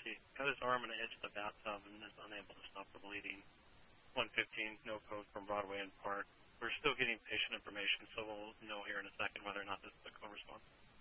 He got his arm on the edge of the bathtub and is unable to stop the bleeding. 115, no code from Broadway and Park. We're still getting patient information, so we'll know here in a second whether or not this is a co-response.